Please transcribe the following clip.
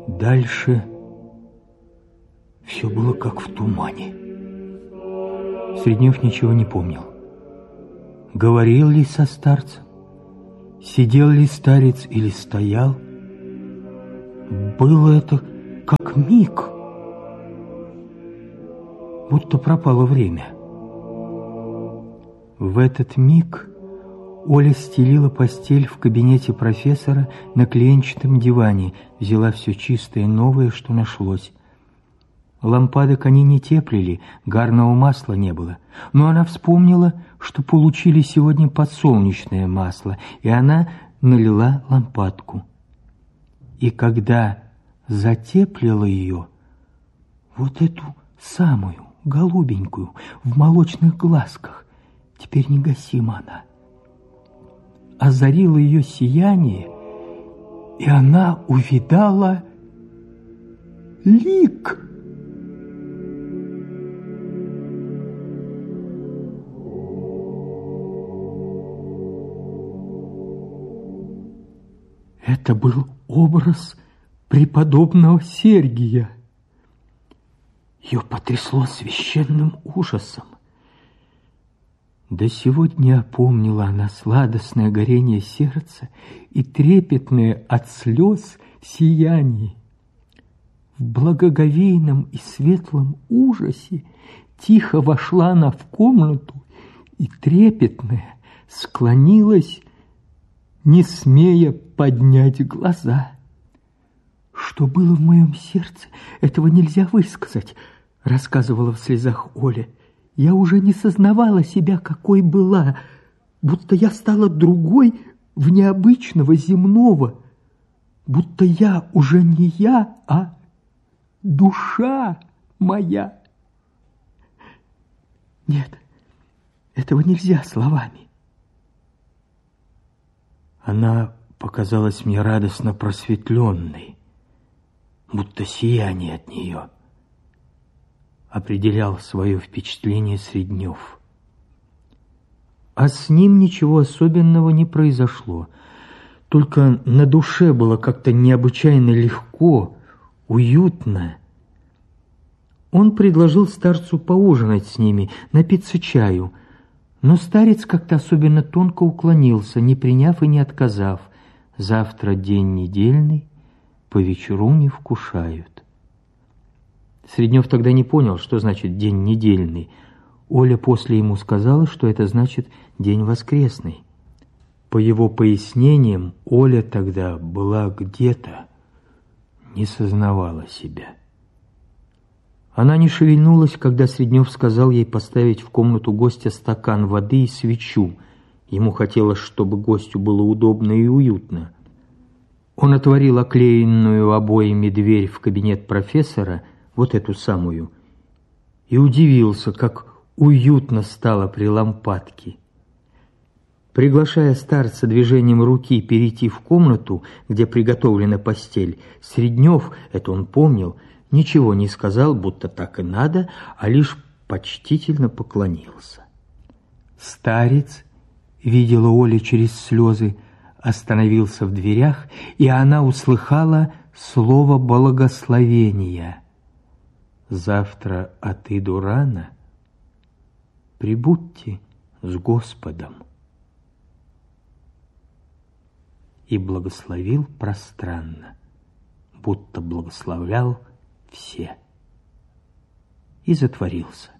Дальше все было как в тумане. Среднев ничего не помнил. Говорил ли со старцем? Сидел ли старец или стоял? Было это как миг, будто пропало время. В этот миг Оля стелила постель в кабинете профессора на клеенчатом диване, взяла все чистое новое, что нашлось. Лампадок они не теплили, гарного масла не было, но она вспомнила, что получили сегодня подсолнечное масло, и она налила лампадку. И когда затеплила ее, вот эту самую голубенькую в молочных глазках, теперь негасима она, озарило ее сияние, и она увидала лик. Это был образ преподобного Сергия. Ее потрясло священным ужасом. До сегодня опомнила она сладостное горение сердца и трепетное от слез сияние. В благоговейном и светлом ужасе тихо вошла она в комнату и трепетная склонилась, не смея поднять глаза. «Что было в моем сердце, этого нельзя высказать», — рассказывала в слезах Оля. «Я уже не сознавала себя, какой была, будто я стала другой вне обычного земного, будто я уже не я, а душа моя. Нет, этого нельзя словами». Она показалась мне радостно просветленной, будто сияние от нее. Определял свое впечатление Среднев. А с ним ничего особенного не произошло. Только на душе было как-то необычайно легко, уютно. Он предложил старцу поужинать с ними, напиться чаю, но старец как-то особенно тонко уклонился, не приняв и не отказав. Завтра день недельный, по вечеру не вкушают. Среднев тогда не понял, что значит день недельный. Оля после ему сказала, что это значит день воскресный. По его пояснениям, Оля тогда была где-то, не сознавала себя. Она не шевельнулась, когда Среднев сказал ей поставить в комнату гостя стакан воды и свечу. Ему хотелось, чтобы гостю было удобно и уютно. Он отворил оклеенную обоями дверь в кабинет профессора, вот эту самую, и удивился, как уютно стало при лампадке. Приглашая старца движением руки перейти в комнату, где приготовлена постель, Среднев, это он помнил, ничего не сказал, будто так и надо, а лишь почтительно поклонился. Старец, видела Оля через слезы, остановился в дверях, и она услыхала слово благословения. «Завтра отыду рано, прибудьте с Господом». И благословил пространно, будто благословлял все, и затворился.